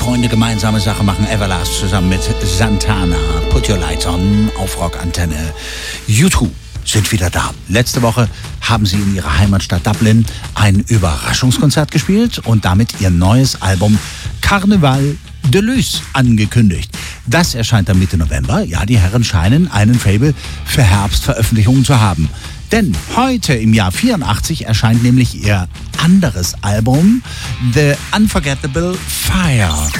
Freunde gemeinsame Sache machen. Everlast zusammen mit Santana. Put Your Lights On auf Rockantenne. U2 sind wieder da. Letzte Woche haben sie in ihrer Heimatstadt Dublin ein Überraschungskonzert gespielt und damit ihr neues Album Carnaval de Luz angekündigt. Das erscheint dann Mitte November. Ja, die Herren scheinen einen Faible für Herbstveröffentlichungen zu haben. Denn heute im Jahr 84 erscheint nämlich ihr anderes Album The Unforgettable Fire.